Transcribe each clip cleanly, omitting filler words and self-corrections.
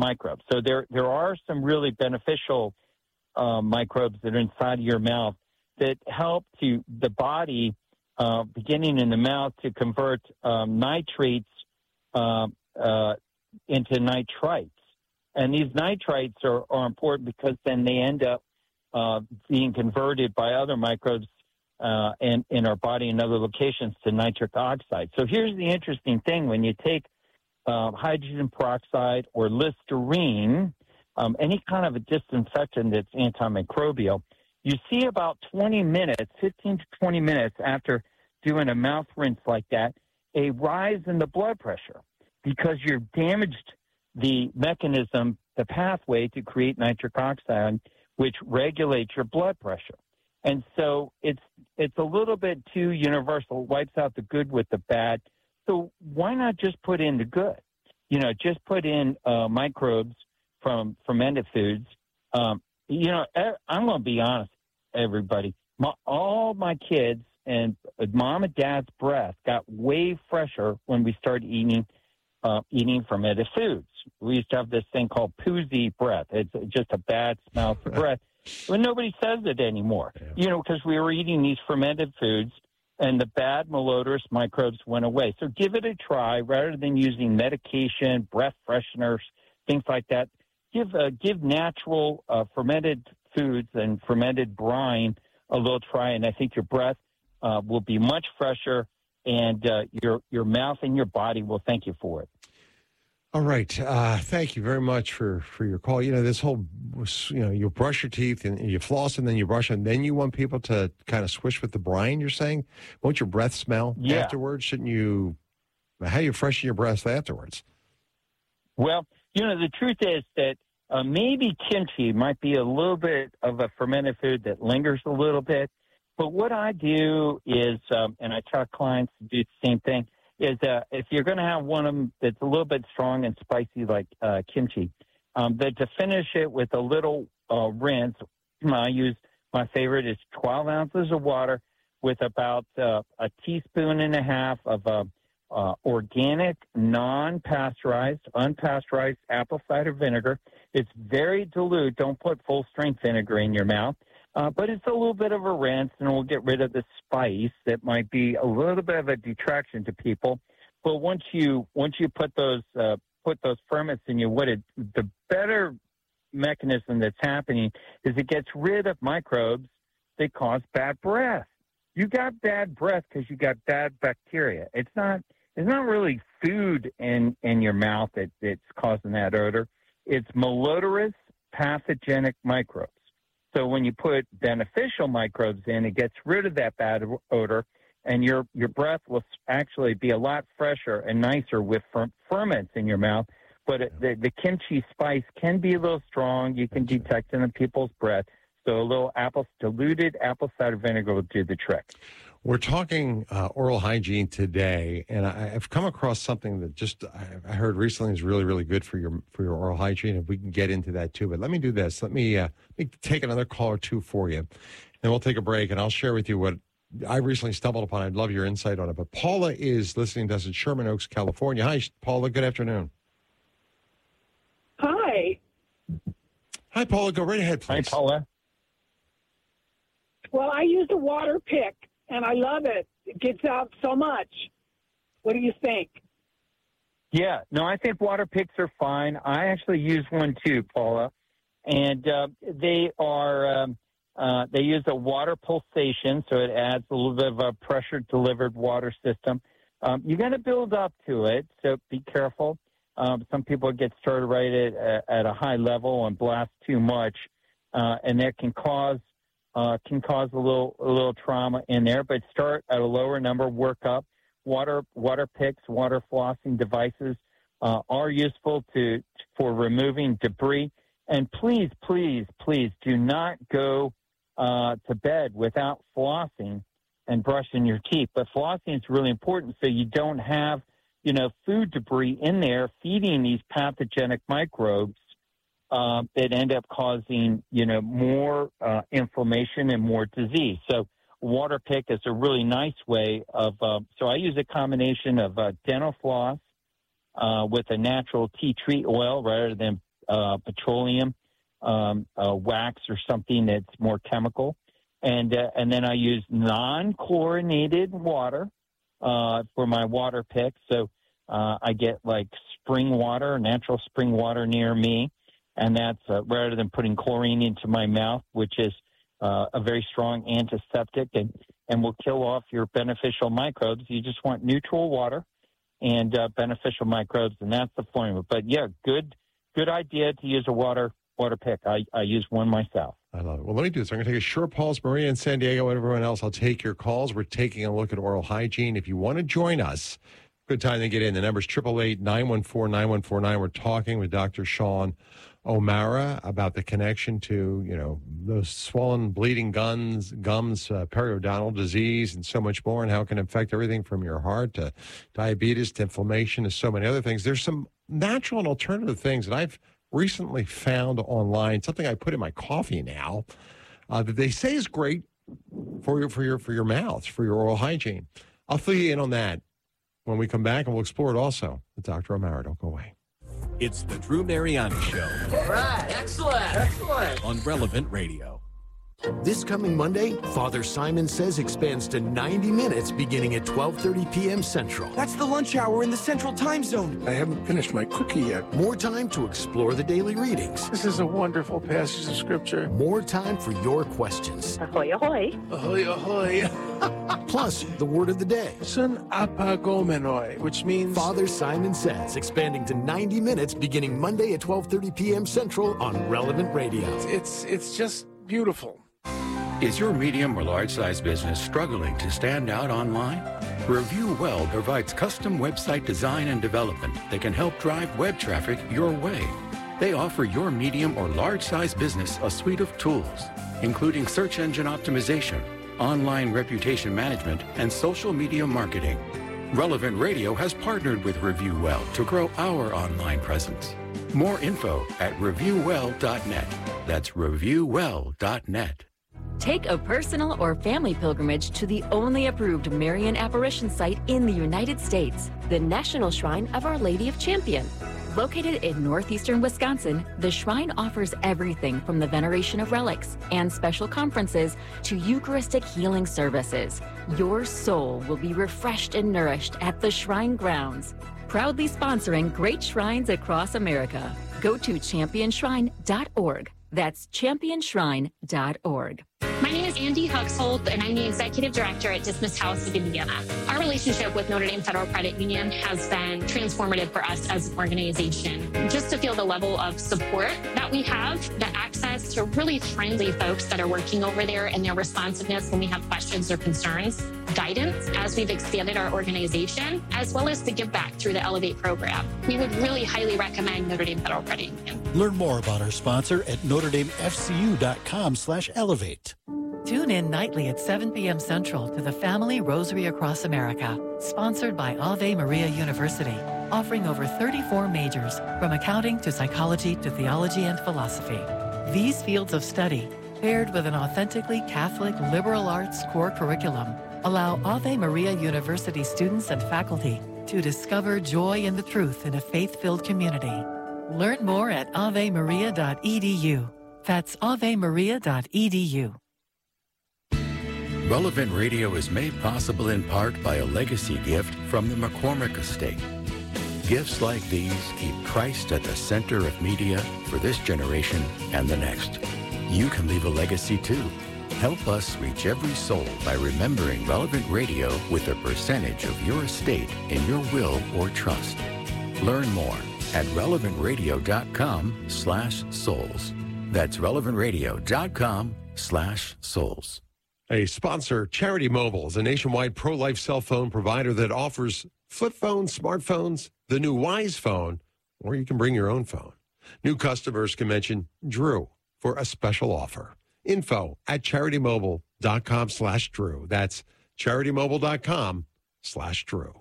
microbes. So there are some really beneficial microbes that are inside of your mouth that help to the body, beginning in the mouth, to convert nitrates into nitrites. And these nitrites are important because then they end up being converted by other microbes in our body and other locations to nitric oxide. So here's the interesting thing. When you take hydrogen peroxide or Listerine, any kind of a disinfectant that's antimicrobial, you see about 20 minutes, 15 to 20 minutes after doing a mouth rinse like that, a rise in the blood pressure because you've damaged the mechanism, the pathway to create nitric oxide, which regulates your blood pressure. And so it's a little bit too universal, wipes out the good with the bad. So why not just put in the good? Just put in microbes from fermented foods. I'm going to be honest, everybody. All my kids and mom and dad's breath got way fresher when we started eating fermented foods. We used to have this thing called poozy breath. It's just a bad smell for breath. But nobody says it anymore, because we were eating these fermented foods and the bad malodorous microbes went away. So give it a try rather than using medication, breath fresheners, things like that. Give natural fermented foods and fermented brine a little try, and I think your breath will be much fresher, and your mouth and your body will thank you for it. All right. Thank you very much for your call. This whole, you brush your teeth and you floss and then you brush and then you want people to kind of swish with the brine, you're saying? Won't your breath smell afterwards? Shouldn't you, how do you freshen your breath afterwards? Well, the truth is that maybe kimchi might be a little bit of a fermented food that lingers a little bit. But what I do is, and I tell clients to do the same thing, is if you're going to have one of them that's a little bit strong and spicy like kimchi, that to finish it with a little rinse, I use, my favorite is 12 ounces of water with about a teaspoon and a half of organic, non-pasteurized, unpasteurized apple cider vinegar. It's very dilute. Don't put full-strength vinegar in your mouth. But it's a little bit of a rinse, and we'll get rid of the spice that might be a little bit of a detraction to people. But once you put those ferments in you, the better mechanism that's happening is it gets rid of microbes that cause bad breath. You got bad breath because you got bad bacteria. It's not really food in your mouth that's causing that odor. It's malodorous pathogenic microbes. So when you put beneficial microbes in, it gets rid of that bad odor, and your breath will actually be a lot fresher and nicer with ferments in your mouth. But the kimchi spice can be a little strong. You can detect it in people's breath. So a little diluted apple cider vinegar will do the trick. We're talking oral hygiene today, and I've come across something that I heard recently is really, really good for your oral hygiene. If we can get into that too, but let me do this. Let me take another call or two for you, and we'll take a break, and I'll share with you what I recently stumbled upon. I'd love your insight on it. But Paula is listening to us in Sherman Oaks, California. Hi, Paula. Good afternoon. Hi. Hi, Paula. Go right ahead, please. Hi, Paula. Well, I use a water pick, and I love it. It gets out so much. What do you think? Yeah, no, I think water picks are fine. I actually use one too, Paula, and they use a water pulsation, so it adds a little bit of a pressure-delivered water system. You got to build up to it, so be careful. Some people get started right at a high level and blast too much, and that can cause a little trauma in there. But start at a lower number, work up. Water picks, water flossing devices are useful for removing debris. And please, please, please do not go to bed without flossing and brushing your teeth. But flossing is really important so you don't have, food debris in there feeding these pathogenic microbes that end up causing, more inflammation and more disease. So water pick is a really nice way of, so I use a combination of dental floss with a natural tea tree oil rather than petroleum wax or something that's more chemical. And then I use non-chlorinated water for my water pick. So I get like spring water, natural spring water near me. And that's rather than putting chlorine into my mouth, which is a very strong antiseptic and will kill off your beneficial microbes. You just want neutral water and beneficial microbes, and that's the formula. But, yeah, good idea to use a water pick. I use one myself. I love it. Well, let me do this. I'm going to take a short pause. Maria in San Diego and everyone else, I'll take your calls. We're taking a look at oral hygiene. If you want to join us, good time to get in. The number's 888-914-9149. We're talking with Dr. Sean O'Mara about the connection to, those swollen, bleeding gums, periodontal disease, and so much more, and how it can affect everything from your heart to diabetes to inflammation to so many other things. There's some natural and alternative things that I've recently found online, something I put in my coffee now, that they say is great for your mouth, for your oral hygiene. I'll fill you in on that when we come back, and we'll explore it also with Dr. O'Mara. Don't go away. It's the Drew Mariani Show. All right, excellent. On Relevant Radio. This coming Monday, Father Simon Says expands to 90 minutes beginning at 12:30 p.m. Central. That's the lunch hour in the Central Time Zone. I haven't finished my cookie yet. More time to explore the daily readings. This is a wonderful passage of Scripture. More time for your questions. Ahoy, ahoy. Ahoy, ahoy. Plus, the word of the day. Sun apagomenoi, which means... Father Simon Says, expanding to 90 minutes beginning Monday at 12:30 p.m. Central on Relevant Radio. It's just beautiful. Is your medium or large-size business struggling to stand out online? Review Well provides custom website design and development that can help drive web traffic your way. They offer your medium or large-size business a suite of tools, including search engine optimization, online reputation management, and social media marketing. Relevant Radio has partnered with Review Well to grow our online presence. More info at reviewwell.net. That's reviewwell.net. Take a personal or family pilgrimage to the only approved Marian apparition site in the United States, the National Shrine of Our Lady of Champion. Located in northeastern Wisconsin, the shrine offers everything from the veneration of relics and special conferences to Eucharistic healing services. Your soul will be refreshed and nourished at the shrine grounds. Proudly sponsoring great shrines across America. Go to championshrine.org. That's championshrine.org. My name is Andy Huxhold, and I'm the Executive Director at Dismas House of Indiana. Our relationship with Notre Dame Federal Credit Union has been transformative for us as an organization. Just to feel the level of support that we have, the access to really friendly folks that are working over there and their responsiveness when we have questions or concerns, guidance as we've expanded our organization, as well as to give back through the Elevate program. We would really highly recommend Notre Dame Federal Credit Union. Learn more about our sponsor at NotreDameFCU.com/elevate. Tune in nightly at 7 p.m. Central to the Family Rosary Across America, sponsored by Ave Maria University, offering over 34 majors, from accounting to psychology to theology and philosophy. These fields of study, paired with an authentically Catholic liberal arts core curriculum, allow Ave Maria University students and faculty to discover joy in the truth in a faith-filled community. Learn more at avemaria.edu. That's avemaria.edu. Relevant Radio is made possible in part by a legacy gift from the McCormick Estate. Gifts like these keep Christ at the center of media for this generation and the next. You can leave a legacy too. Help us reach every soul by remembering Relevant Radio with a percentage of your estate in your will or trust. Learn more at relevantradio.com/souls. That's relevantradio.com/souls. A sponsor, Charity Mobile, is a nationwide pro-life cell phone provider that offers flip phones, smartphones, the new Wise phone, or you can bring your own phone. New customers can mention Drew for a special offer. Info at CharityMobile.com/Drew. That's CharityMobile.com/Drew.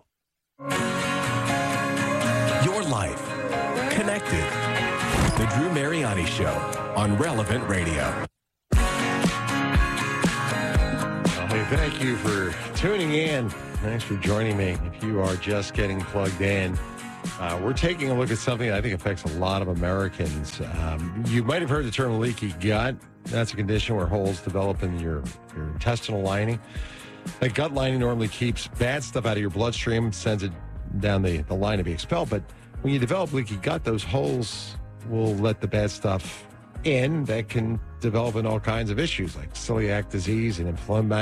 Your life connected. The Drew Mariani Show on Relevant Radio. Hey, thank you for tuning in. Thanks for joining me. If you are just getting plugged in, We're taking a look at something that I think affects a lot of Americans. You might have heard the term leaky gut. That's a condition where holes develop in your intestinal lining. That gut lining normally keeps bad stuff out of your bloodstream, sends it down the line to be expelled. But when you develop leaky gut, those holes will let the bad stuff in that can develop in all kinds of issues like celiac disease and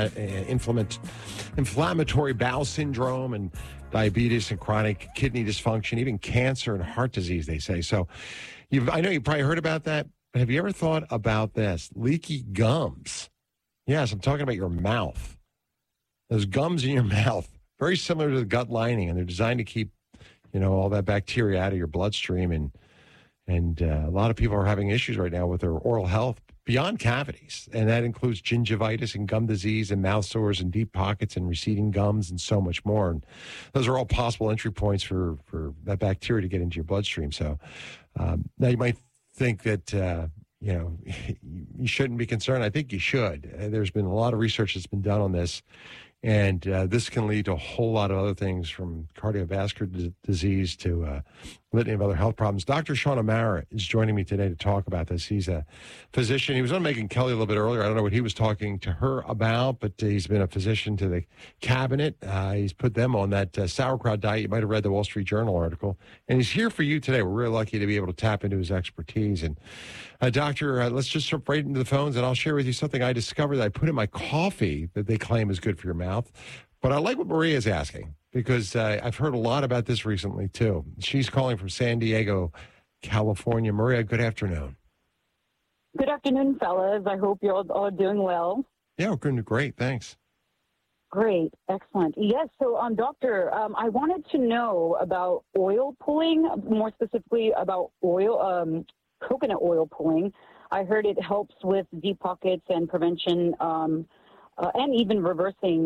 inflammatory bowel syndrome and diabetes and chronic kidney dysfunction, even cancer and heart disease, they say. So I know you've probably heard about that, but have you ever thought about this? Leaky gums. Yes, I'm talking about your mouth. Those gums in your mouth, very similar to the gut lining, and they're designed to keep, all that bacteria out of your bloodstream. And a lot of people are having issues right now with their oral health beyond cavities. And that includes gingivitis and gum disease and mouth sores and deep pockets and receding gums and so much more. And those are all possible entry points for that bacteria to get into your bloodstream. So now you might think that, you shouldn't be concerned. I think you should. There's been a lot of research that's been done on this. And this can lead to a whole lot of other things, from cardiovascular disease to a litany of other health problems. Dr. Sean O'Mara is joining me today to talk about this. He's a physician. He was on Megyn Kelly a little bit earlier. I don't know what he was talking to her about, but he's been a physician to the cabinet. He's put them on that sauerkraut diet. You might have read the Wall Street Journal article. And he's here for you today. We're really lucky to be able to tap into his expertise. And Doctor, let's just jump right into the phones, and I'll share with you something I discovered that I put in my coffee that they claim is good for your mouth. But I like what Maria is asking, because I've heard a lot about this recently, too. She's calling from San Diego, California. Maria, good afternoon. Good afternoon, fellas. I hope you're all doing well. Yeah, we're doing great. Thanks. Great. Excellent. Yes. So, Doctor, I wanted to know about oil pulling, more specifically about coconut oil pulling. I heard it helps with deep pockets and prevention, and even reversing,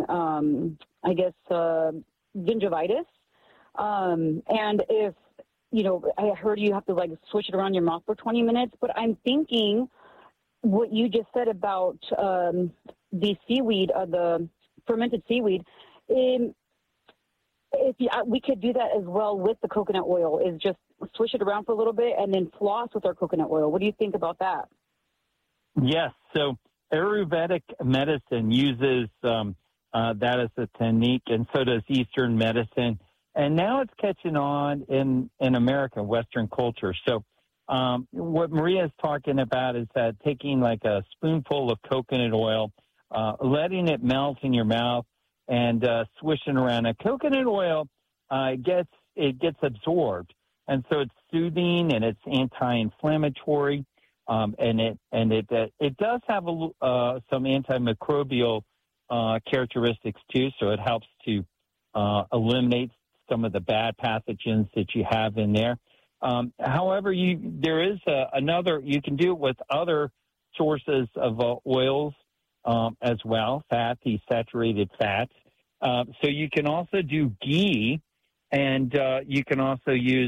gingivitis. And if, I heard you have to switch it around your mouth for 20 minutes, but I'm thinking what you just said about the seaweed, the fermented seaweed, we could do that as well with the coconut oil, is just switch it around for a little bit and then floss with our coconut oil. What do you think about that? Yes. So Ayurvedic medicine uses that as a technique, and so does Eastern medicine. And now it's catching on in America, Western culture. So what Maria is talking about is that taking like a spoonful of coconut oil, letting it melt in your mouth, and swishing around. Now, coconut oil it gets absorbed, and so it's soothing and it's anti-inflammatory. And it does have some antimicrobial characteristics too, so it helps to eliminate some of the bad pathogens that you have in there. However, there is you can do it with other sources of oils as well, fatty saturated fats. So you can also do ghee, and you can also use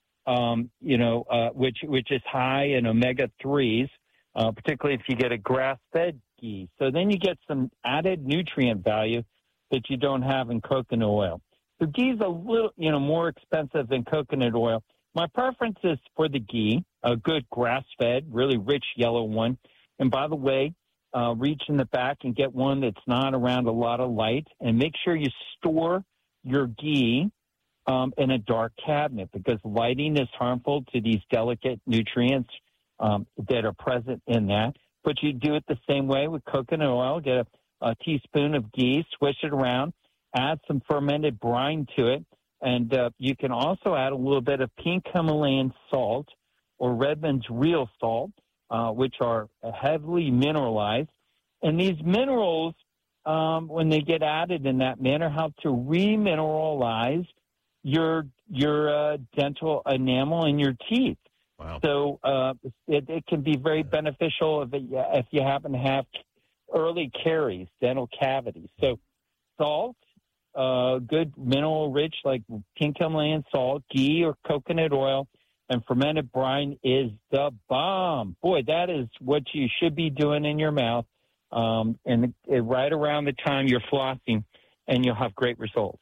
which is high in omega-3s, particularly if you get a grass-fed ghee. So then you get some added nutrient value that you don't have in coconut oil. So ghee is a little, more expensive than coconut oil. My preference is for the ghee, a good grass-fed, really rich yellow one. And by the way, reach in the back and get one that's not around a lot of light, and make sure you store your ghee in a dark cabinet, because lighting is harmful to these delicate nutrients that are present in that. But you do it the same way with coconut oil. Get a teaspoon of ghee, swish it around, add some fermented brine to it, and you can also add a little bit of pink Himalayan salt or Redmond's real salt, which are heavily mineralized. And these minerals, when they get added in that manner, help to remineralize your dental enamel in your teeth. Wow. So it can be very beneficial if you happen to have early caries, dental cavities. So salt, good mineral-rich like pink Himalayan salt, ghee or coconut oil, and fermented brine is the bomb. Boy, that is what you should be doing in your mouth, and right around the time you're flossing, and you'll have great results.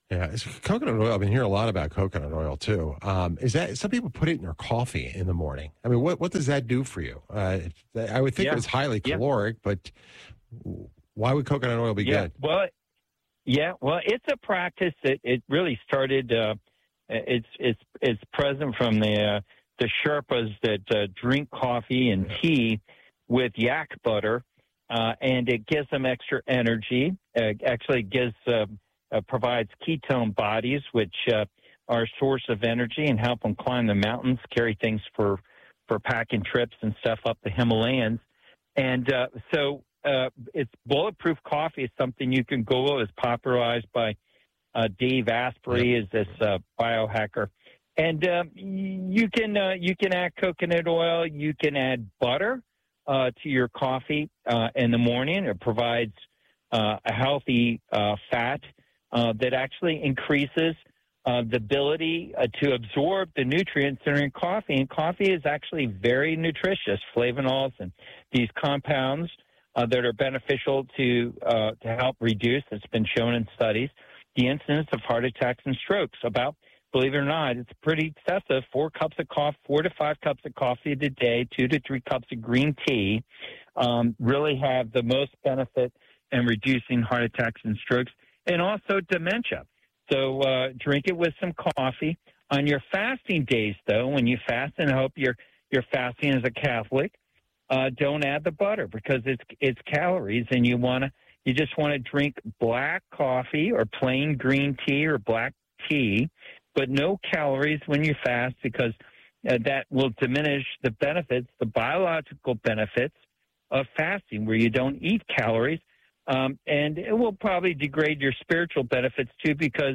Yeah, it's coconut oil. I've been hearing a lot about coconut oil too. Is that some people put it in their coffee in the morning? I mean, what does that do for you? I would think it was highly caloric, but why would coconut oil be good? Well, it's a practice that it really started. It's present from the Sherpas that drink coffee and tea with yak butter, and it gives them extra energy. Actually, provides ketone bodies, which are a source of energy and help them climb the mountains, carry things for packing trips and stuff up the Himalayas. And so it's bulletproof coffee is something you can Google. It's popularized by Dave Asprey, is this biohacker. And you can add coconut oil. You can add butter to your coffee in the morning. It provides a healthy fat that actually increases the ability to absorb the nutrients that are in coffee. And coffee is actually very nutritious, flavonols and these compounds that are beneficial to help reduce, it's been shown in studies, the incidence of heart attacks and strokes. About, believe it or not, it's pretty excessive, 4 to 5 cups of coffee a day, 2 to 3 cups of green tea, really have the most benefit in reducing heart attacks and strokes. And also dementia. So drink it with some coffee. On your fasting days, though, when you fast, and I hope you're fasting as a Catholic, don't add the butter because it's calories, and you just want to drink black coffee or plain green tea or black tea, but no calories when you fast because that will diminish the benefits, the biological benefits of fasting, where you don't eat calories. And it will probably degrade your spiritual benefits too, because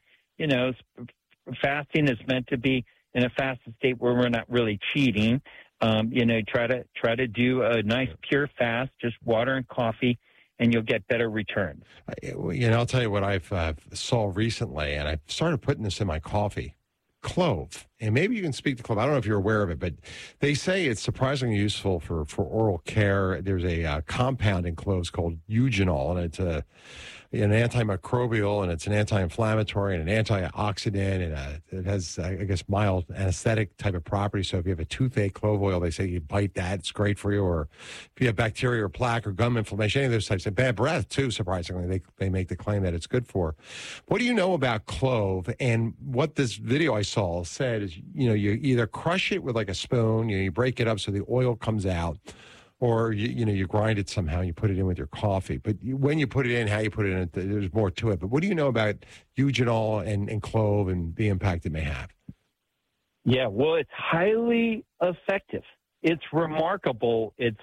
fasting is meant to be in a fasted state where we're not really cheating. Try to do a nice pure fast, just water and coffee, and you'll get better returns. I'll tell you what I've saw recently, and I started putting this in my coffee. Clove. And maybe you can speak to clove. I don't know if you're aware of it, but they say it's surprisingly useful for oral care. There's a compound in cloves called eugenol, and it's an antimicrobial, and it's an anti-inflammatory and an antioxidant, and it has, I guess, mild anesthetic type of property. So if you have a toothache, clove oil, they say you bite that, it's great for you. Or if you have bacteria or plaque or gum inflammation, any of those types of bad breath too, surprisingly, they make the claim that it's good for. What do you know about clove? And what this video I saw said is, you either crush it with like a spoon, you break it up so the oil comes out, or you grind it somehow and you put it in with your coffee. But when you put it in, how you put it in, there's more to it. But what do you know about eugenol and clove and the impact it may have? Yeah, well, it's highly effective. It's remarkable. It's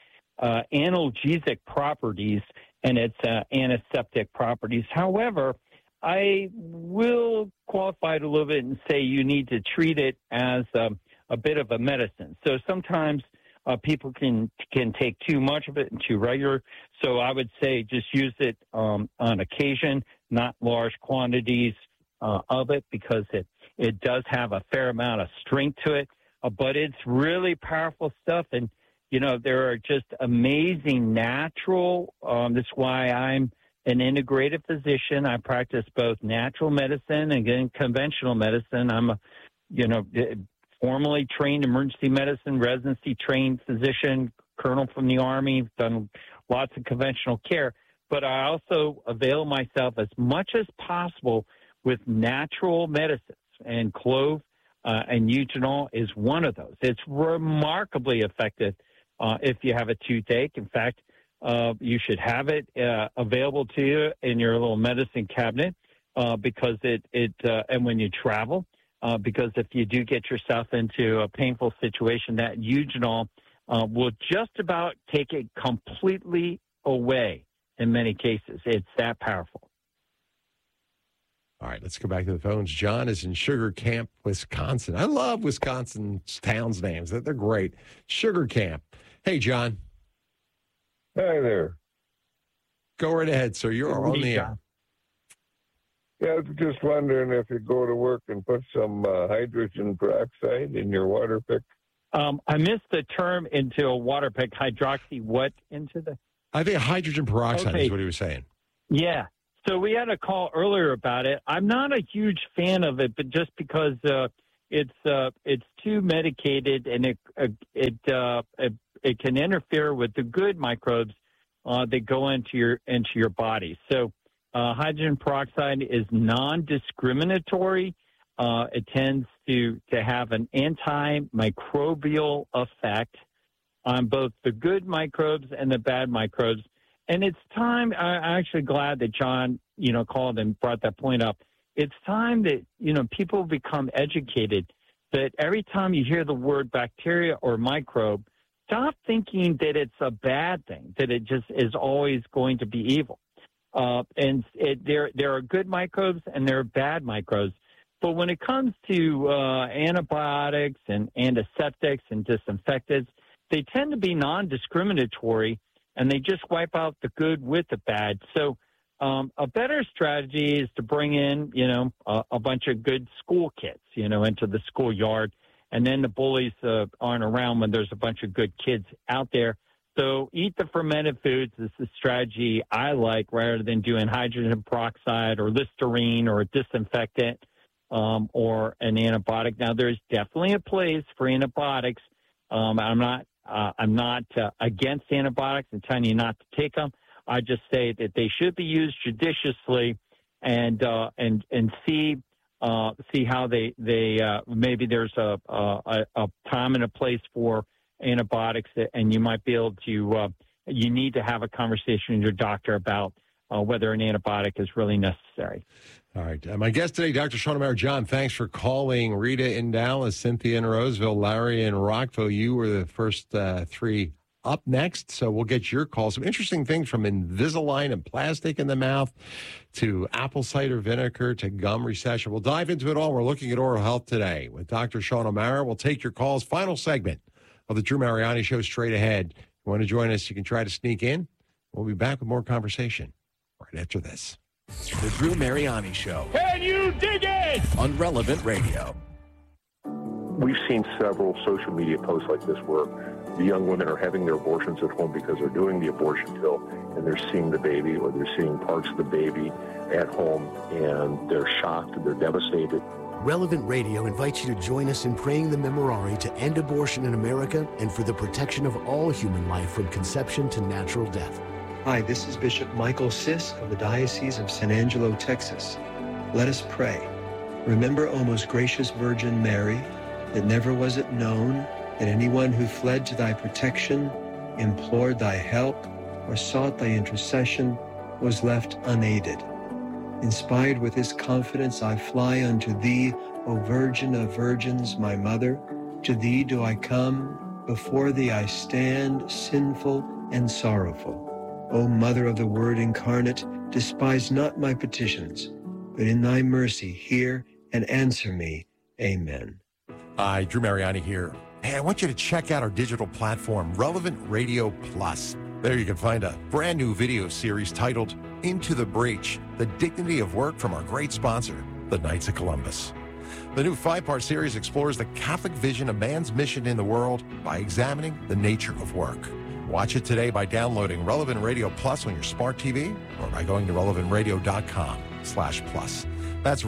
analgesic properties and its antiseptic properties. However, I will qualify it a little bit and say you need to treat it as a bit of a medicine. So sometimes people can take too much of it and too regular. So I would say just use it on occasion, not large quantities of it, because it does have a fair amount of strength to it. But it's really powerful stuff. And, there are just amazing natural. That's why I'm an integrative physician. I practice both natural medicine and again, conventional medicine. I'm a, formally trained emergency medicine, residency trained physician, colonel from the Army, done lots of conventional care. But I also avail myself as much as possible with natural medicines, and clove and eugenol is one of those. It's remarkably effective if you have a toothache. In fact, you should have it available to you in your little medicine cabinet because and when you travel, because if you do get yourself into a painful situation, that eugenol will just about take it completely away in many cases. It's that powerful. All right, let's go back to the phones. John is in Sugar Camp, Wisconsin. I love Wisconsin's towns' names. They're great. Sugar Camp. Hey, John. Hi there. Go right ahead, sir. You're on the air. Yeah, I was just wondering if you go to work and put some hydrogen peroxide in your water pick. I missed the term into a water pick. Hydroxy what into the? I think hydrogen peroxide is what he was saying. Yeah. So we had a call earlier about it. I'm not a huge fan of it, but just because it's too medicated and it can interfere with the good microbes that go into your body. So hydrogen peroxide is non-discriminatory. It tends to have an antimicrobial effect on both the good microbes and the bad microbes. And it's time, I'm actually glad that John, called and brought that point up. It's time that, people become educated that every time you hear the word bacteria or microbe, stop thinking that it's a bad thing, that it just is always going to be evil. There are good microbes and there are bad microbes. But when it comes to antibiotics and antiseptics and disinfectants, they tend to be non-discriminatory, and they just wipe out the good with the bad. So a better strategy is to bring in, a bunch of good school kids, into the schoolyard, and then the bullies aren't around when there's a bunch of good kids out there. So eat the fermented foods is the strategy I like, rather than doing hydrogen peroxide or Listerine or a disinfectant or an antibiotic. Now, there's definitely a place for antibiotics. I'm not against antibiotics and telling you not to take them. I just say that they should be used judiciously, and see how they maybe there's a time and a place for antibiotics, and you might be able to. You need to have a conversation with your doctor about whether an antibiotic is really necessary. All right. My guest today, Dr. Sean O'Mara. John, thanks for calling. Rita in Dallas, Cynthia in Roseville, Larry in Rockville. You were the first three up next, so we'll get your call. Some interesting things from Invisalign and plastic in the mouth to apple cider vinegar to gum recession. We'll dive into it all. We're looking at oral health today with Dr. Sean O'Mara. We'll take your calls. Final segment of the Drew Mariani Show straight ahead. If you want to join us, you can try to sneak in. We'll be back with more conversation right after this. The Drew Mariani Show. Can you dig it? On Relevant Radio. We've seen several social media posts like this where the young women are having their abortions at home because they're doing the abortion pill and they're seeing the baby, or they're seeing parts of the baby at home, and they're shocked and they're devastated. Relevant Radio invites you to join us in praying the Memorare to end abortion in America and for the protection of all human life from conception to natural death. Hi, this is Bishop Michael Siss of the Diocese of San Angelo, Texas. Let us pray. Remember, O most gracious Virgin Mary, that never was it known that anyone who fled to thy protection, implored thy help, or sought thy intercession was left unaided. Inspired with this confidence, I fly unto thee, O Virgin of Virgins, my Mother. To thee do I come, before thee I stand, sinful and sorrowful. O Mother of the Word incarnate, despise not my petitions, but in thy mercy hear and answer me. Amen. Hi, Drew Mariani here. Hey, I want you to check out our digital platform, Relevant Radio Plus. There you can find a brand new video series titled Into the Breach, The Dignity of Work from our great sponsor, the Knights of Columbus. The new 5-part series explores the Catholic vision of man's mission in the world by examining the nature of work. Watch it today by downloading Relevant Radio Plus on your smart TV or by going to relevantradio.com/plus. That's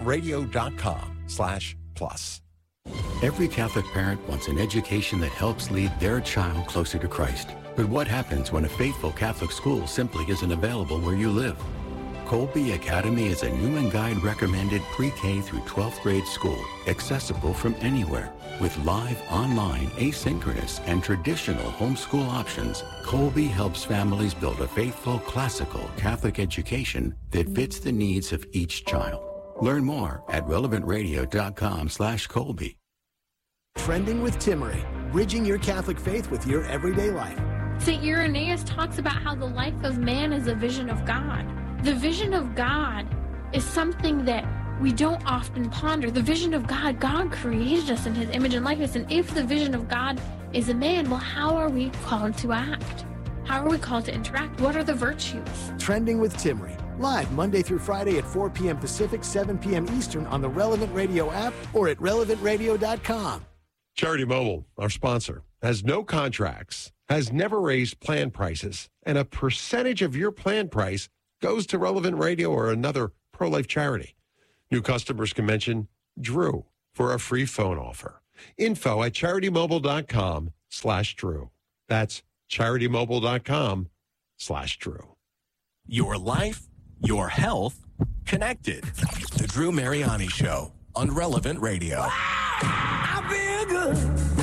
relevantradio.com/plus. Every Catholic parent wants an education that helps lead their child closer to Christ. But what happens when a faithful Catholic school simply isn't available where you live? Colby Academy is a Newman Guide recommended pre-K through 12th grade school, accessible from anywhere. With live, online, asynchronous, and traditional homeschool options, Colby helps families build a faithful, classical Catholic education that fits the needs of each child. Learn more at relevantradio.com/Colby. Trending with Timmery, bridging your Catholic faith with your everyday life. St. Irenaeus talks about how the life of man is a vision of God. The vision of God is something that we don't often ponder. The vision of God, God created us in his image and likeness. And if the vision of God is a man, well, how are we called to act? How are we called to interact? What are the virtues? Trending with Timmery, live Monday through Friday at 4 p.m. Pacific, 7 p.m. Eastern on the Relevant Radio app or at relevantradio.com. Charity Mobile, our sponsor, has no contracts, has never raised plan prices, and a percentage of your plan price goes to Relevant Radio or another pro-life charity. New customers can mention Drew for a free phone offer. Info at CharityMobile.com/Drew. That's CharityMobile.com/Drew. Your life, your health, connected. The Drew Mariani Show on Relevant Radio. I feel good.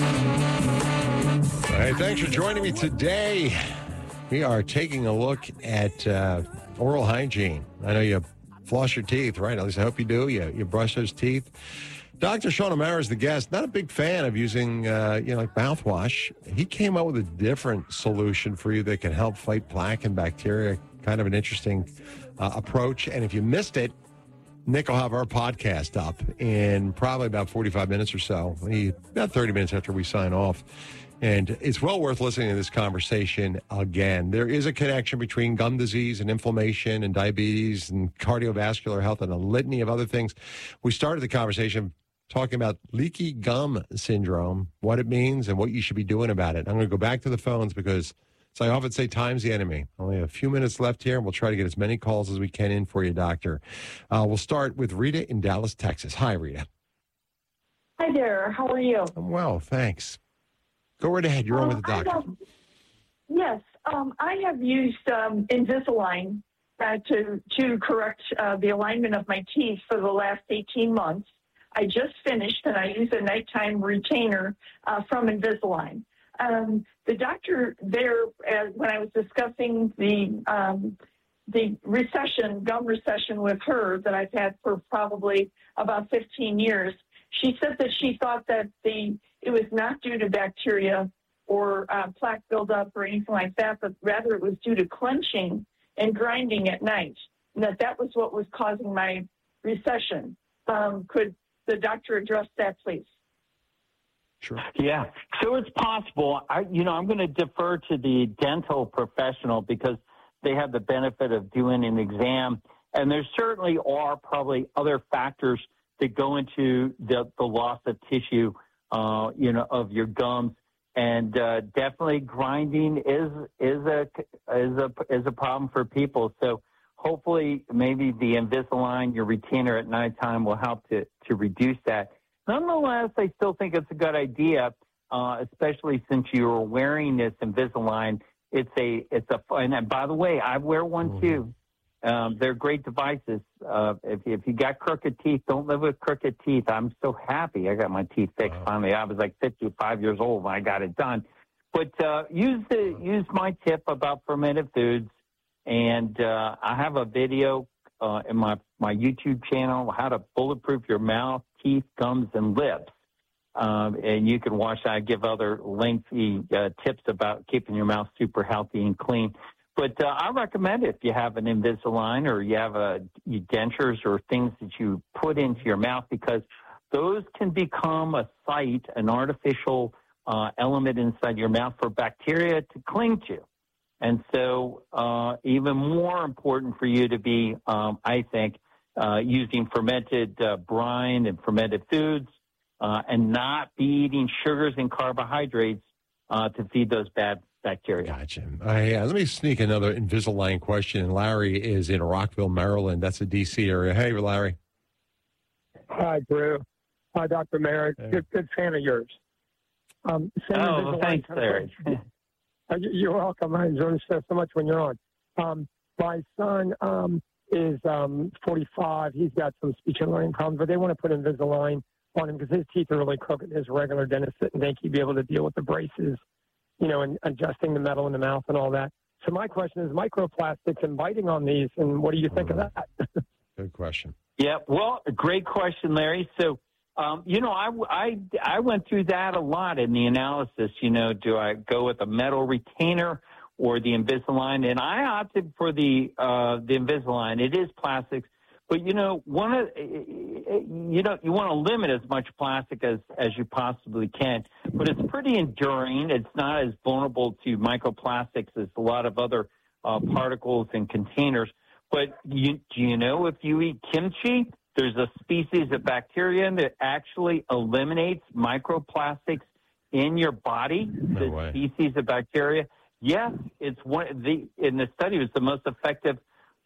All right, thanks for joining me today. We are taking a look at oral hygiene. I know you floss your teeth, right? At least I hope you do. You brush those teeth. Dr. Sean O'Mara is the guest. Not a big fan of using, like mouthwash. He came up with a different solution for you that can help fight plaque and bacteria. Kind of an interesting approach. And if you missed it, Nick will have our podcast up in probably about 45 minutes or so, about 30 minutes after we sign off. And it's well worth listening to this conversation again. There is a connection between gum disease and inflammation and diabetes and cardiovascular health and a litany of other things. We started the conversation talking about leaky gum syndrome, what it means and what you should be doing about it. I'm going to go back to the phones because, as I often say, time's the enemy. Only a few minutes left here, and we'll try to get as many calls as we can in for you, Doctor. We'll start with Rita in Dallas, Texas. Hi, Rita. Hi there. How are you? I'm well, thanks. Go right ahead. You're on with the doctor. Yes. I have used Invisalign to correct the alignment of my teeth for the last 18 months. I just finished, and I use a nighttime retainer from Invisalign. The doctor there, when I was discussing the gum recession with her that I've had for probably about 15 years, she said that she thought that it was not due to bacteria or plaque buildup or anything like that, but rather it was due to clenching and grinding at night, and that was what was causing my recession. Could the doctor address that, please? Sure. Yeah. So it's possible. I'm going to defer to the dental professional because they have the benefit of doing an exam. And there certainly are probably other factors that go into the loss of tissue, of your gums. And definitely grinding is a problem for people. So hopefully maybe the Invisalign, your retainer at nighttime, will help to reduce that. Nonetheless, I still think it's a good idea, especially since you're wearing this Invisalign. And by the way, I wear one too. They're great devices. If you got crooked teeth, don't live with crooked teeth. I'm so happy I got my teeth fixed finally. I was like 55 years old when I got it done. But use my tip about fermented foods, and I have a video in my YouTube channel, how to bulletproof your mouth, teeth, gums, and lips. And you can watch that. I give other lengthy tips about keeping your mouth super healthy and clean. But I recommend it if you have an Invisalign or you have dentures or things that you put into your mouth, because those can become an artificial element inside your mouth for bacteria to cling to. And so even more important for you to be, I think, using fermented brine and fermented foods and not be eating sugars and carbohydrates to feed those bad bacteria. Gotcha. Let me sneak another Invisalign question. Larry is in Rockville, Maryland. That's a D.C. area. Hey, Larry. Hi, Drew. Hi, Dr. Merritt. Hey. Good fan of yours. Thanks, Larry. You're welcome. I enjoy stuff so much when you're on. My son is 45. He's got some speech and learning problems, but they want to put Invisalign on him because his teeth are really crooked. His regular dentist didn't think he'd be able to deal with the braces, and adjusting the metal in the mouth and all that. So my question is microplastics and biting on these, and what do you think of that? Good question. Yeah, well, great question, Larry. So, I went through that a lot in the analysis. Do I go with a metal retainer or the Invisalign? And I opted for the Invisalign. It is plastics, but you want to limit as much plastic as you possibly can. But it's pretty enduring. It's not as vulnerable to microplastics as a lot of other particles and containers. But do you know if you eat kimchi, there's a species of bacteria that actually eliminates microplastics in your body. No way. Species of bacteria. Yes, it's in the study, it was the most effective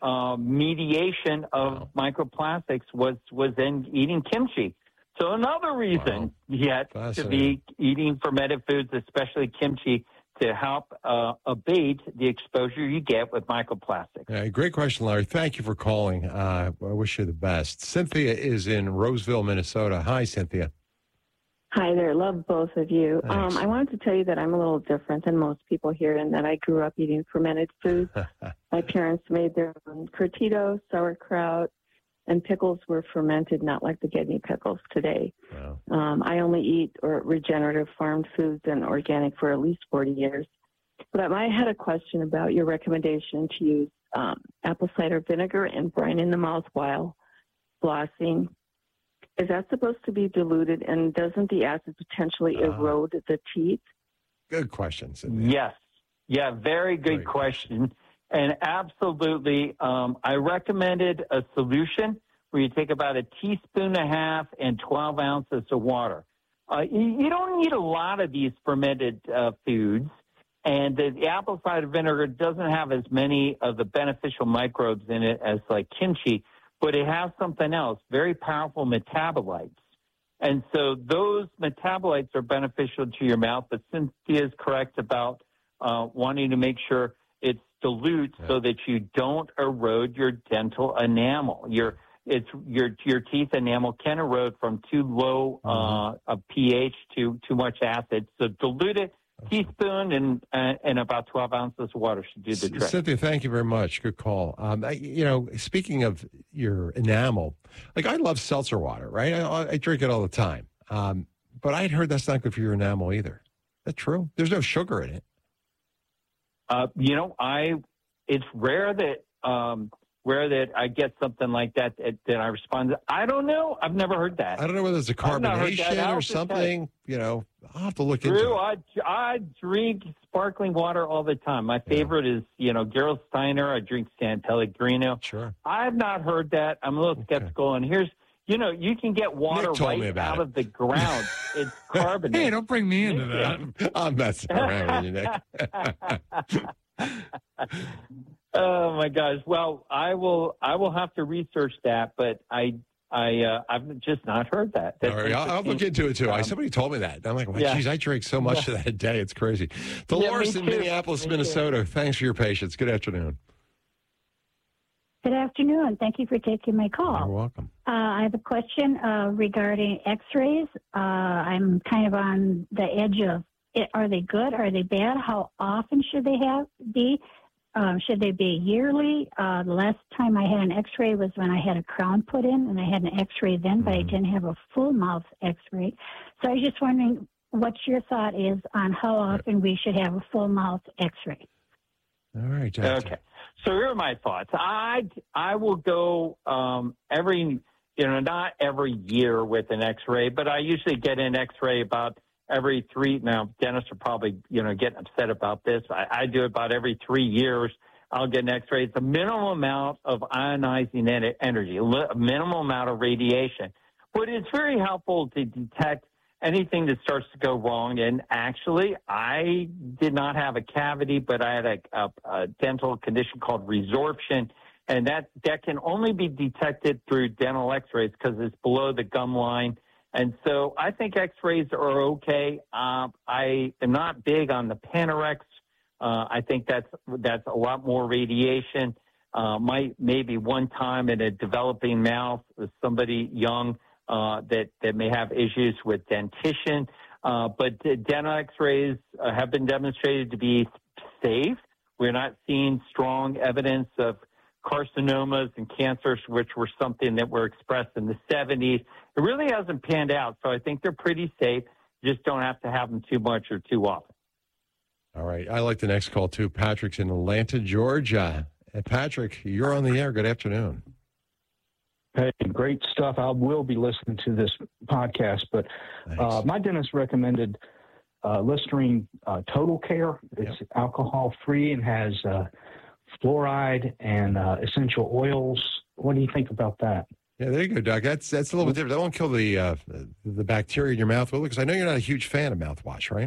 mediation of microplastics was in eating kimchi. So another reason yet to be eating fermented foods, especially kimchi, to help abate the exposure you get with microplastics. Yeah, great question, Larry. Thank you for calling. I wish you the best. Cynthia is in Roseville, Minnesota. Hi, Cynthia. Hi there. Love both of you. I wanted to tell you that I'm a little different than most people here in that I grew up eating fermented foods. My parents made their own curtido, sauerkraut, and pickles were fermented, not like the Gedney pickles today. Wow. I only eat regenerative farmed foods and organic for at least 40 years. But I had a question about your recommendation to use apple cider vinegar and brine in the mouth while flossing. Is that supposed to be diluted, and doesn't the acid potentially erode the teeth? Good question, Cynthia. Yes. Yeah, very good question. And absolutely, I recommended a solution where you take about a teaspoon and a half and 12 ounces of water. You don't need a lot of these fermented foods, and the apple cider vinegar doesn't have as many of the beneficial microbes in it as like kimchi, but it has something else, very powerful metabolites. And so those metabolites are beneficial to your mouth, but Cynthia is correct about wanting to make sure it's dilute so that you don't erode your dental enamel. Your teeth enamel can erode from too low a pH to too much acid. So dilute it, teaspoon and about 12 ounces of water should do the trick. Cynthia, thank you very much. Good call. Speaking of your enamel, like I love seltzer water, right? I drink it all the time. But I'd heard that's not good for your enamel either. Is that true? There's no sugar in it. It's rare that I get something like that I respond. I don't know. I've never heard that. I don't know whether it's a carbonation or something. I'll have to look into it. I drink sparkling water all the time. My favorite is, Gerald Steiner. I drink San Pellegrino. Sure. I've not heard that. I'm a little skeptical. And here's, you can get water right out of the ground. It's carbonated. Hey, don't bring me into that. I'm messing around with you, Nick. Oh my gosh! Well, I will have to research that, but I've just not heard that. All right, I'll look into it too. Somebody told me that. I'm like, geez, I drink so much of that a day. It's crazy. Dolores in Minneapolis, Minnesota. Thanks for your patience. Good afternoon. Good afternoon. Thank you for taking my call. You're welcome. I have a question regarding X-rays. I'm kind of on the edge of, are they good? Are they bad? How often should they be? Should they be yearly? The last time I had an X-ray was when I had a crown put in, and I had an X-ray then, but I didn't have a full mouth X-ray. So I was just wondering what your thought is on how often we should have a full mouth X-ray. All right. Okay. So here are my thoughts. I will go every, not every year with an X-ray, but I usually get an X-ray about every 3. Now, dentists are probably, getting upset about this. I do it about every 3 years. I'll get an X-ray. It's a minimum amount of ionizing energy, a minimum amount of radiation. But it's very helpful to detect anything that starts to go wrong. And actually, I did not have a cavity, but I had a dental condition called resorption. And that can only be detected through dental X-rays because it's below the gum line. And so I think X-rays are okay. I am not big on the Panorex. I think that's a lot more radiation. Maybe one time in a developing mouth with somebody young that may have issues with dentition. But dental X-rays have been demonstrated to be safe. We're not seeing strong evidence of carcinomas and cancers, which were something that were expressed in the 70s. It really hasn't panned out, so I think they're pretty safe. You just don't have to have them too much or too often. All right. I like the next call, too. Patrick's in Atlanta, Georgia. Patrick, you're on the air. Good afternoon. Hey, great stuff. I will be listening to this podcast, but my dentist recommended Listerine Total Care. It's alcohol-free and has fluoride and essential oils. What do you think about that? Yeah, there you go, Doc. That's a little bit different. That won't kill the bacteria in your mouth. Well, because I know you're not a huge fan of mouthwash, right?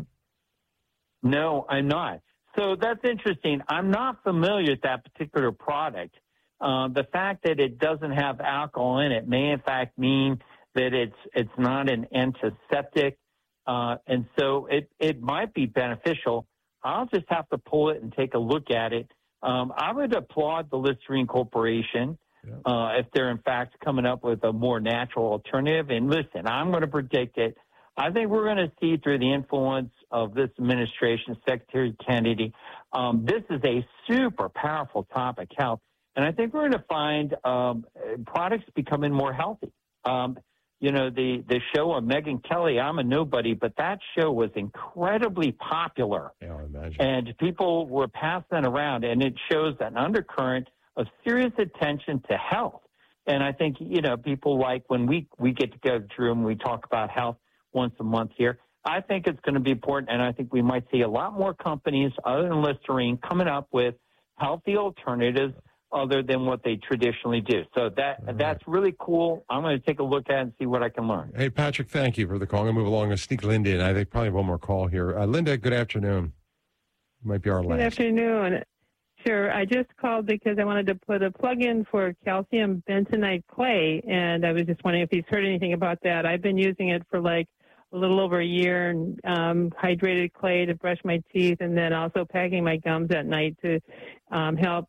No, I'm not. So that's interesting. I'm not familiar with that particular product, the fact that it doesn't have alcohol in it may in fact mean that it's not an antiseptic, and so it might be beneficial. I'll just have to pull it and take a look at it. I would applaud the Listerine Corporation if they're in fact coming up with a more natural alternative. And listen, I'm going to predict it. I think we're going to see through the influence of this administration, Secretary Kennedy, this is a super powerful topic, health. And I think we're going to find products becoming more healthy. You know, the show of Megyn Kelly, I'm a Nobody, but that show was incredibly popular. Yeah, I imagine. And people were passing it around, and it shows an undercurrent of serious attention to health. And I think, you know, people like when we get together, Drew, and we talk about health once a month here, I think it's going to be important, and I think we might see a lot more companies other than Listerine coming up with healthy alternatives other than what they traditionally do. So that's really cool. I'm going to take a look at it and see what I can learn. Hey, Patrick, thank you for the call. I'm going to move along and sneak Linda in. I think probably one more call here. Linda, good afternoon. Might be our last. Good afternoon. Sure. I just called because I wanted to put a plug in for calcium bentonite clay, and I was just wondering if he's heard anything about that. I've been using it for like a little over a year, and hydrated clay to brush my teeth, and then also packing my gums at night to help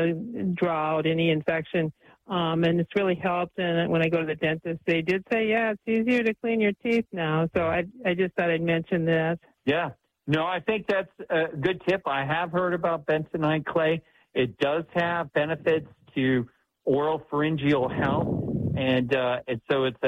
draw out any infection. And it's really helped. And when I go to the dentist, they did say, yeah, it's easier to clean your teeth now. So I just thought I'd mention that. Yeah. No, I think that's a good tip. I have heard about bentonite clay. It does have benefits to oral pharyngeal health. And so it's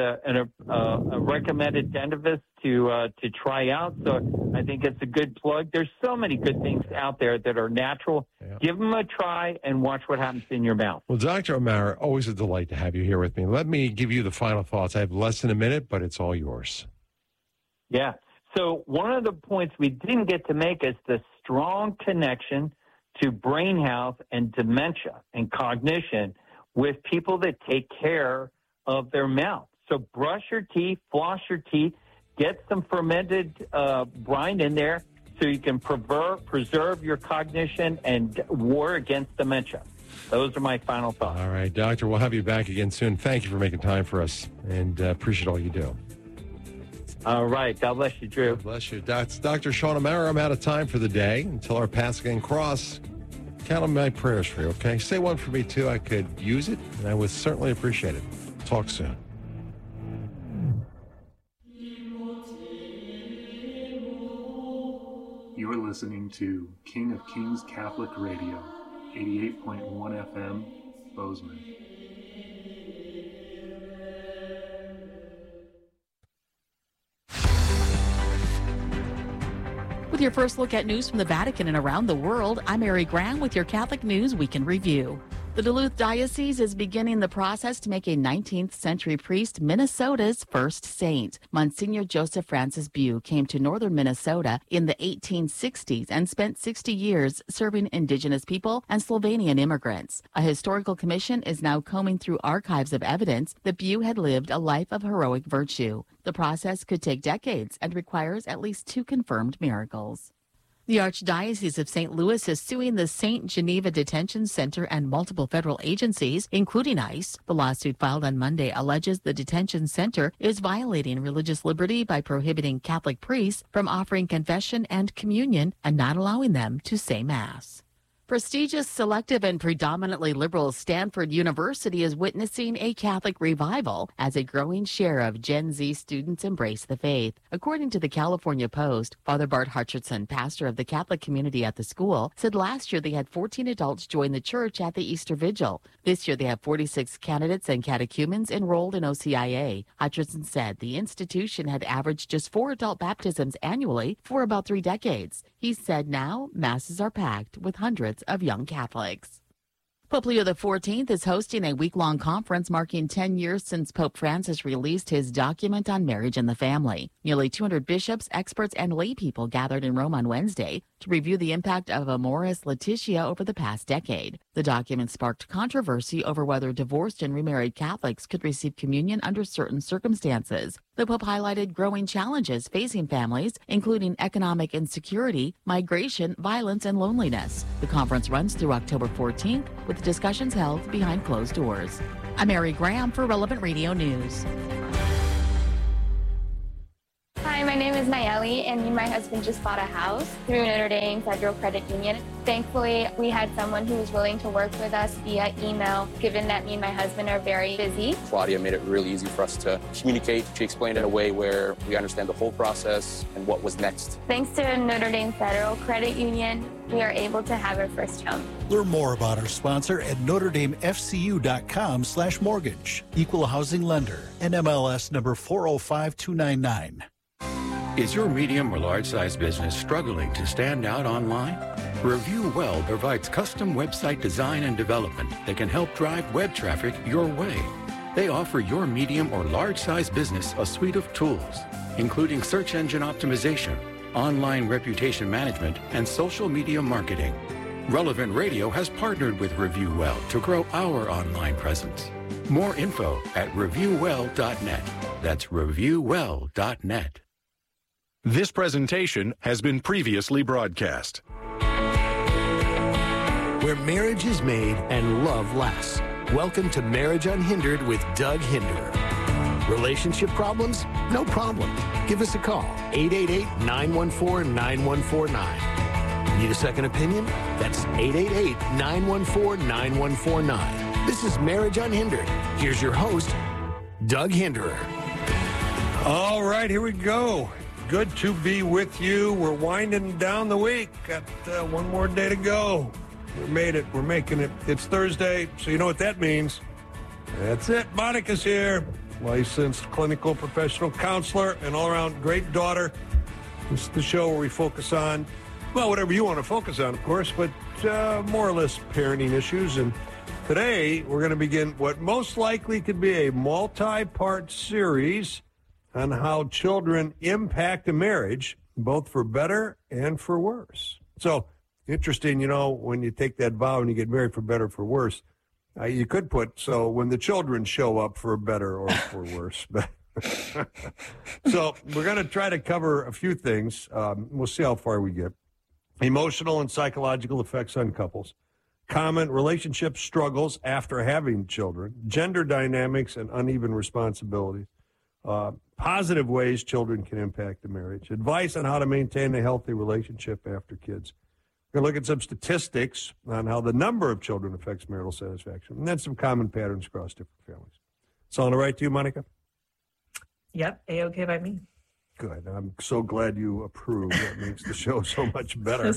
a recommended dentist to try out. So I think it's a good plug. There's so many good things out there that are natural. Yeah. Give them a try and watch what happens in your mouth. Well, Dr. O'Mara, always a delight to have you here with me. Let me give you the final thoughts. I have less than a minute, but it's all yours. Yeah. So one of the points we didn't get to make is the strong connection to brain health and dementia and cognition with people that take care of their mouth. So brush your teeth, floss your teeth, get some fermented brine in there so you can preserve your cognition and war against dementia. Those are my final thoughts. All right, Doctor, we'll have you back again soon. Thank you for making time for us, and appreciate all you do. All right. God bless you, Drew. God bless you. That's Dr. Sean O'Mara. I'm out of time for the day. Until our paths again cross, count on my prayers for you, okay? Say one for me, too. I could use it, and I would certainly appreciate it. Talk soon. You're listening to King of Kings Catholic Radio, 88.1 FM, Bozeman. With your first look at news from the Vatican and around the world, I'm Mary Graham with your Catholic News Week in Review. The Duluth Diocese is beginning the process to make a 19th century priest Minnesota's first saint. Monsignor Joseph Francis Bew came to northern Minnesota in the 1860s and spent 60 years serving indigenous people and Slovenian immigrants. A historical commission is now combing through archives of evidence that Bew had lived a life of heroic virtue. The process could take decades and requires at least 2 confirmed miracles. The Archdiocese of St. Louis is suing the St. Geneva Detention Center and multiple federal agencies, including ICE. The lawsuit filed on Monday alleges the detention center is violating religious liberty by prohibiting Catholic priests from offering confession and communion and not allowing them to say Mass. Prestigious, selective, and predominantly liberal Stanford University is witnessing a Catholic revival as a growing share of Gen Z students embrace the faith. According to the California Post, Father Bart Hutcherson, pastor of the Catholic community at the school, said last year they had 14 adults join the church at the Easter Vigil. This year they have 46 candidates and catechumens enrolled in OCIA. Hutcherson said the institution had averaged just 4 adult baptisms annually for about 3 decades. He said now masses are packed with hundreds of young Catholics. Pope Leo XIV is hosting a week-long conference marking 10 years since Pope Francis released his document on marriage and the family. Nearly 200 bishops, experts, and lay people gathered in Rome on Wednesday to review the impact of Amoris Laetitia over the past decade. The document sparked controversy over whether divorced and remarried Catholics could receive communion under certain circumstances. The Pope highlighted growing challenges facing families, including economic insecurity, migration, violence, and loneliness. The conference runs through October 14th, with discussions held behind closed doors. I'm Mary Graham for Relevant Radio News. Hi, my name is Nayeli, and me and my husband just bought a house through Notre Dame Federal Credit Union. Thankfully, we had someone who was willing to work with us via email, given that me and my husband are very busy. Claudia made it really easy for us to communicate. She explained it in a way where we understand the whole process and what was next. Thanks to Notre Dame Federal Credit Union, we are able to have our first home. Learn more about our sponsor at NotreDameFCU.com/mortgage. Equal housing lender. NMLS number 405299. Is your medium or large-size business struggling to stand out online? Review Well provides custom website design and development that can help drive web traffic your way. They offer your medium or large-size business a suite of tools, including search engine optimization, online reputation management, and social media marketing. Relevant Radio has partnered with Review Well to grow our online presence. More info at reviewwell.net. That's reviewwell.net. This presentation has been previously broadcast. Where marriage is made and love lasts. Welcome to Marriage Unhindered with Doug Hinderer. Relationship problems? No problem. Give us a call, 888-914-9149. Need a second opinion? That's 888-914-9149. This is Marriage Unhindered. Here's your host, Doug Hinderer. All right, here we go. Good to be with you. We're winding down the week. Got one more day to go. We made it. We're making it. It's Thursday, so you know what that means. That's it. Monica's here. Licensed clinical professional counselor and all-around great daughter. This is the show where we focus on, well, whatever you want to focus on, of course, but more or less parenting issues. And today we're going to begin what most likely could be a multi-part series on how children impact a marriage, both for better and for worse. So, interesting, you know, when you take that vow and you get married for better or for worse, you could put, so when the children show up for better or for worse. So, we're going to try to cover a few things. We'll see how far we get. Emotional and psychological effects on couples, common relationship struggles after having children, gender dynamics and uneven responsibilities, positive ways children can impact a marriage, advice on how to maintain a healthy relationship after kids. We're going to look at some statistics on how the number of children affects marital satisfaction, and then some common patterns across different families. Sound all right to you, Monica? Yep, A-okay by me. Good. I'm so glad you approve. That makes the show so much better.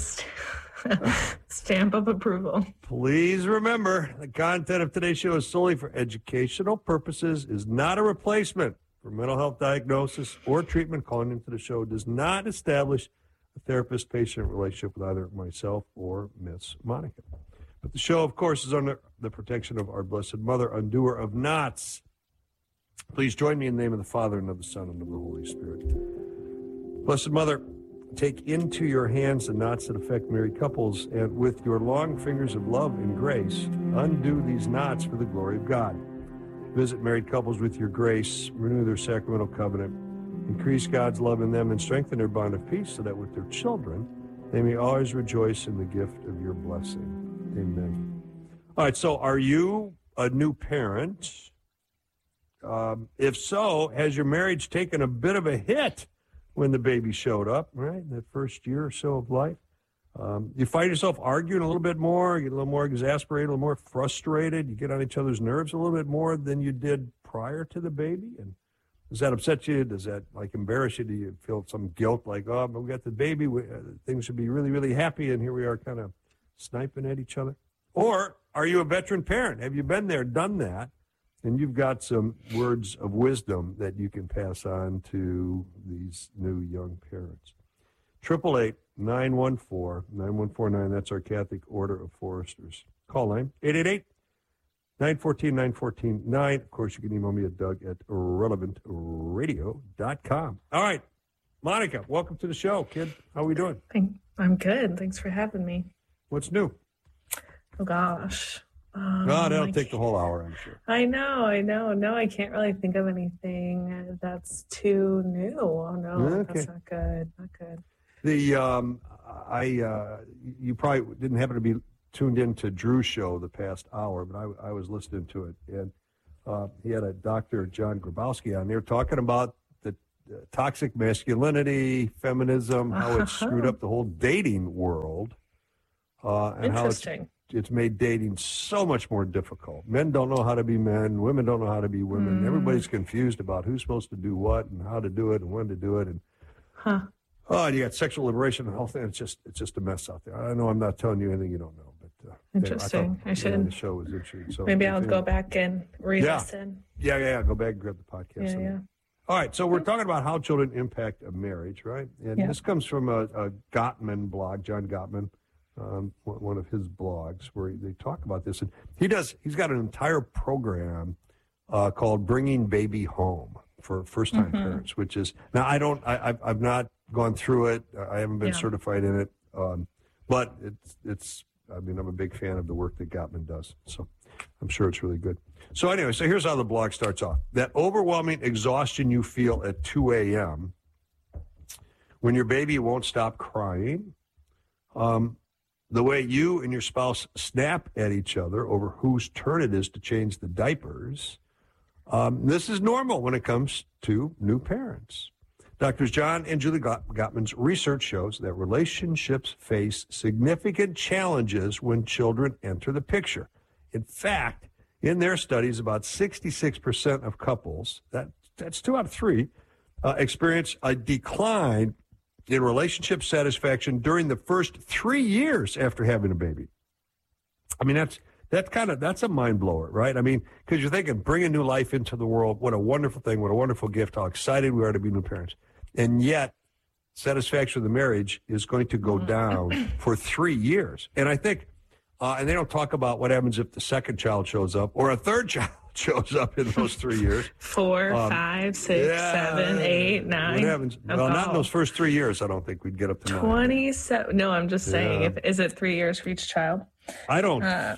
Stamp of approval. Please remember, the content of today's show is solely for educational purposes, is not a replacement for mental health diagnosis or treatment. Calling into the show does not establish a therapist-patient relationship with either myself or Miss Monica. But the show, of course, is under the protection of our Blessed Mother, undoer of knots. Please join me in the name of the Father, and of the Son, and of the Holy Spirit. Blessed Mother, take into your hands the knots that affect married couples, and with your long fingers of love and grace, undo these knots for the glory of God. Visit married couples with your grace, renew their sacramental covenant, increase God's love in them, and strengthen their bond of peace so that with their children, they may always rejoice in the gift of your blessing. Amen. All right, so are you a new parent? If so, has your marriage taken a bit of a hit when the baby showed up, right, in that first year or so of life? You find yourself arguing a little bit more, you get a little more exasperated, a little more frustrated, you get on each other's nerves a little bit more than you did prior to the baby? And does that upset you? Does that, embarrass you? Do you feel some guilt, like, oh, but we got the baby, things should be really, really happy, and here we are kind of sniping at each other? Or are you a veteran parent? Have you been there, done that, and you've got some words of wisdom that you can pass on to these new young parents? 888-914-9149. That's our Catholic Order of Foresters. Call line, 888-914-914-9. Of course, you can email me at doug@relevantradio.com. All right, Monica, welcome to the show, kid. How are we doing? I'm good. Thanks for having me. What's new? Oh, gosh. No, that'll take the whole hour, I'm sure. I know. No, I can't really think of anything that's too new. Oh, no, Okay. that's not good. Not good. You probably didn't happen to be tuned into Drew's show the past hour, but I was listening to it, and he had a Dr. John Grabowski on there talking about the toxic masculinity, feminism, how it's screwed up the whole dating world, and how it's made dating so much more difficult. Men don't know how to be men. Women don't know how to be women. Everybody's confused about who's supposed to do what and how to do it and when to do it. And and you got sexual liberation and all that. It's just a mess out there. I know I'm not telling you anything you don't know, but interesting. I should. The show was interesting. So maybe I'll go back and re-listen. Yeah. Go back and grab the podcast. Yeah. All right, so we're talking about how children impact a marriage, right? And this comes from a Gottman blog, John Gottman, one of his blogs, where they talk about this. And he's got an entire program called Bringing Baby Home for first-time parents, which is, now I've not gone through it. I haven't been certified in it, but I'm a big fan of the work that Gottman does. So I'm sure it's really good. So anyway, here's how the blog starts off. That overwhelming exhaustion you feel at 2 a.m. when your baby won't stop crying, the way you and your spouse snap at each other over whose turn it is to change the diapers, this is normal when it comes to new parents. Doctors John and Julie Gottman's research shows that relationships face significant challenges when children enter the picture. In fact, in their studies, about 66% of couples, that's 2 out of 3, experience a decline in relationship satisfaction during the first 3 years after having a baby. I mean, that's a mind blower, right? I mean, because you're thinking, bringing new life into the world, what a wonderful thing, what a wonderful gift, how excited we are to be new parents. And yet, satisfaction of the marriage is going to go down for 3 years. And I think, and they don't talk about what happens if the second child shows up or a third child shows up in those 3 years. 4, 5, 6, 7, 8, 9. What happens? Well, not in those first 3 years. I don't think we'd get up to 27. No, I'm just saying. Is it 3 years for each child? I don't know.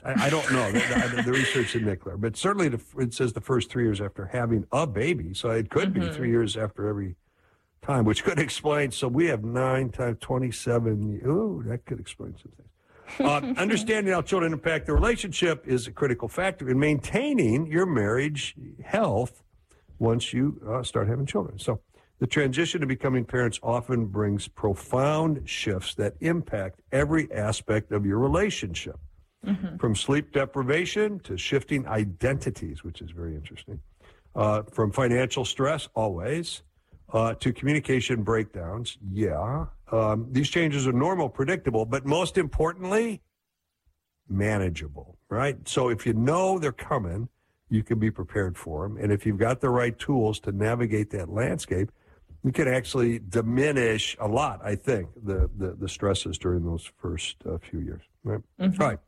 The research in Nickler, but certainly it says the first 3 years after having a baby. So it could be 3 years after every time, which could explain. So we have 9 times 27. Ooh, that could explain some things. Understanding how children impact the relationship is a critical factor in maintaining your marriage health once you start having children. So the transition to becoming parents often brings profound shifts that impact every aspect of your relationship, from sleep deprivation to shifting identities, which is very interesting, from financial stress, always, to communication breakdowns. These changes are normal, predictable, but most importantly, manageable, right? So if you know they're coming, you can be prepared for them. And if you've got the right tools to navigate that landscape, you can actually diminish a lot, I think, the stresses during those first few years, right? All right.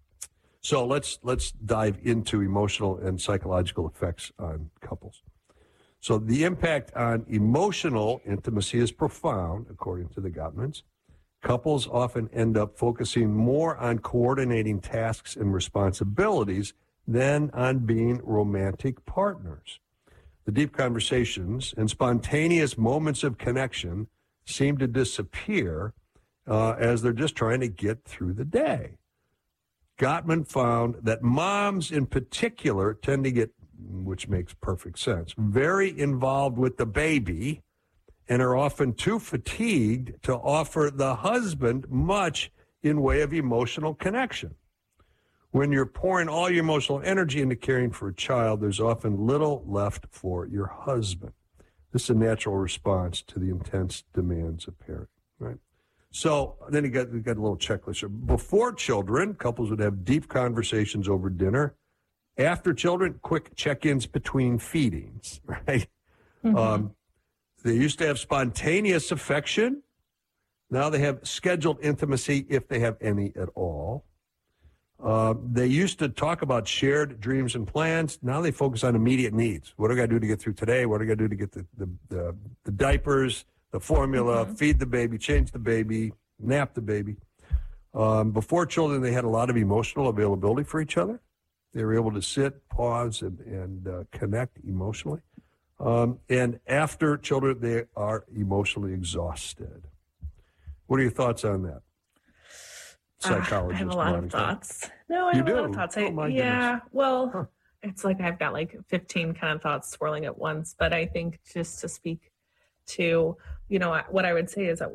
So let's dive into emotional and psychological effects on couples. So the impact on emotional intimacy is profound, according to the Gottmans. Couples often end up focusing more on coordinating tasks and responsibilities than on being romantic partners. The deep conversations and spontaneous moments of connection seem to disappear as they're just trying to get through the day. Gottman found that moms in particular tend to get, which makes perfect sense, very involved with the baby and are often too fatigued to offer the husband much in way of emotional connection. When you're pouring all your emotional energy into caring for a child, there's often little left for your husband. This is a natural response to the intense demands of parenting, right? So then we got a little checklist. Before children, couples would have deep conversations over dinner. After children, quick check-ins between feedings, right? They used to have spontaneous affection. Now they have scheduled intimacy, if they have any at all. They used to talk about shared dreams and plans. Now they focus on immediate needs. What do I got to do to get through today? What do I got to do to get the diapers, the formula, feed the baby, change the baby, nap the baby? Before children, they had a lot of emotional availability for each other. They were able to sit, pause, and connect emotionally. And after children, they are emotionally exhausted. What are your thoughts on that? Psychologist. I have a lot of thoughts. No, I have a lot of thoughts. It's like I've got like 15 kind of thoughts swirling at once. But I think just to speak to, what I would say is that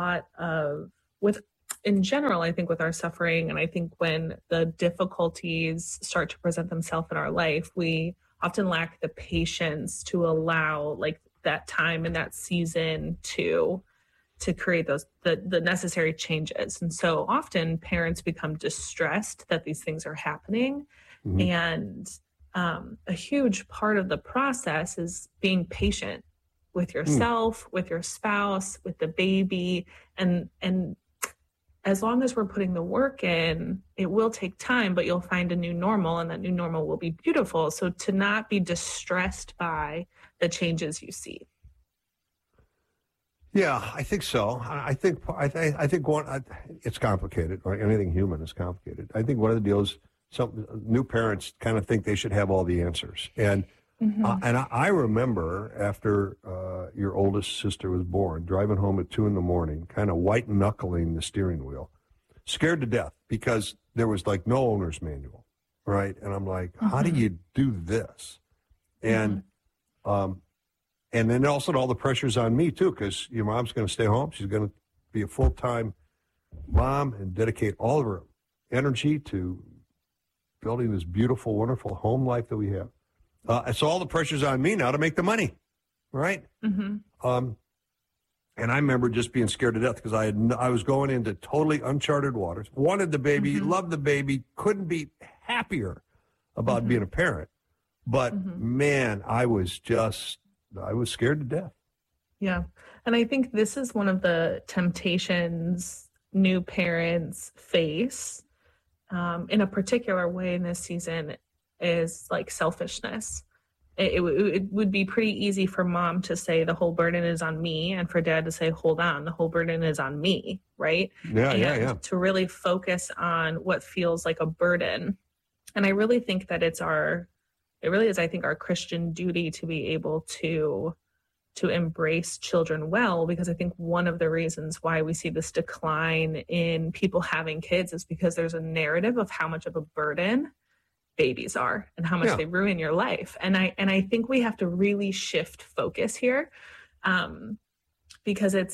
in general, I think with our suffering, and I think when the difficulties start to present themselves in our life, we often lack the patience to allow like that time and that season to create the necessary changes. And so often parents become distressed that these things are happening. Mm-hmm. And a huge part of the process is being patient with yourself, with your spouse, with the baby. And as long as we're putting the work in, it will take time, but you'll find a new normal, and that new normal will be beautiful. So to not be distressed by the changes you see. Yeah, I think so. I think it's complicated. Right? Anything human is complicated. I think one of the deals, some new parents kind of think they should have all the answers. And I remember after your oldest sister was born, driving home at 2 a.m, kind of white knuckling the steering wheel, scared to death because there was like no owner's manual, right? And I'm like, how do you do this? And then also all the pressure's on me too, because your mom's going to stay home. She's going to be a full-time mom and dedicate all of her energy to building this beautiful, wonderful home life that we have. So all the pressure's on me now to make the money, right? Mm-hmm. And I remember just being scared to death because I was going into totally uncharted waters, wanted the baby, loved the baby, couldn't be happier about being a parent. But man, I was scared to death. Yeah. And I think this is one of the temptations new parents face in a particular way in this season is like selfishness. It would be pretty easy for mom to say the whole burden is on me, and for dad to say, hold on, the whole burden is on me, right? Yeah. To really focus on what feels like a burden. And I really think that it really is, I think, our Christian duty to be able to embrace children well, because I think one of the reasons why we see this decline in people having kids is because there's a narrative of how much of a burden babies are and how much they ruin your life. And I think we have to really shift focus here, because I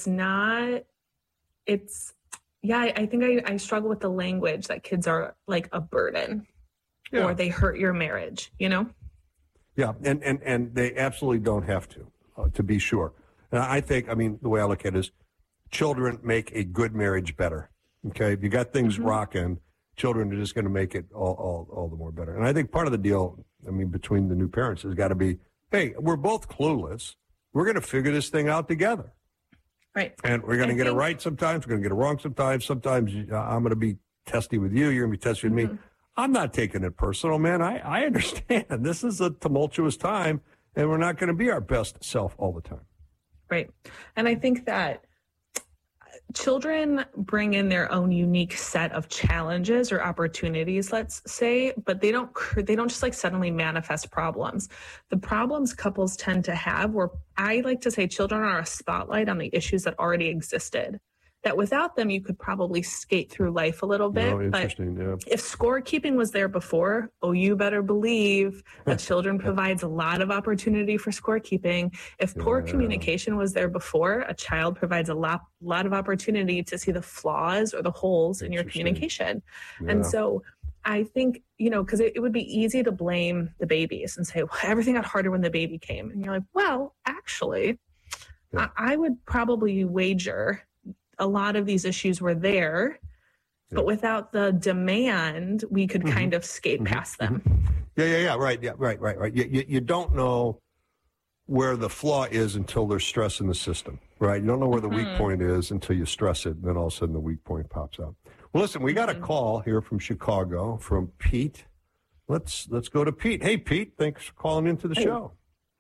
think I struggle with the language that kids are like a burden or they hurt your marriage, Yeah. And they absolutely don't have to be sure. And I think, the way I look at it is children make a good marriage better. Okay. If you got things rocking, children are just going to make it all the more better. And I think part of the deal, between the new parents has got to be, hey, we're both clueless. We're going to figure this thing out together. Right. And we're going to get it right sometimes. We're going to get it wrong sometimes. Sometimes I'm going to be testy with you. You're going to be testy with me. I'm not taking it personal, man. I understand. This is a tumultuous time, and we're not going to be our best self all the time. Right. And I think that children bring in their own unique set of challenges or opportunities, let's say, but they don't just like suddenly manifest problems. The problems couples tend to have, where I like to say children are a spotlight on the issues that already existed, that without them, you could probably skate through life a little bit. But if scorekeeping was there before, you better believe that children provides a lot of opportunity for scorekeeping. If poor communication was there before, a child provides a lot of opportunity to see the flaws or the holes in your communication. Yeah. And so I think, because it would be easy to blame the babies and say, well, everything got harder when the baby came. And you're like, well, actually, I would probably wager a lot of these issues were there, but without the demand, we could kind of skate past them. Right. You don't know where the flaw is until there's stress in the system, right? You don't know where the weak point is until you stress it, and then all of a sudden the weak point pops out. Well, listen, we got a call here from Chicago from Pete. Let's go to Pete. Hey, Pete, thanks for calling into the show.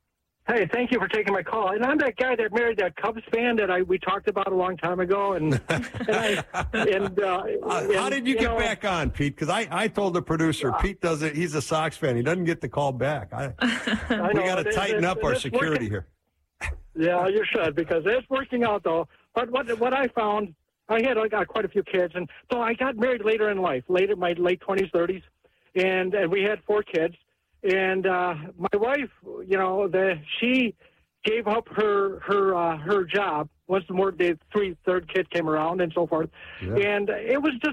Hey, thank you for taking my call. And I'm that guy that married that Cubs fan that we talked about a long time ago. And, how did you get back on, Pete? Because I told the producer, Pete doesn't. He's a Sox fan. He doesn't get the call back. We got to tighten up our security here. Yeah, you should, because it's working out though. But what I found, I got quite a few kids, and so I got married later in life, my late 20s, 30s, and we had 4 kids. And my wife, she gave up her job once the third kid came around and so forth. Yeah. And it was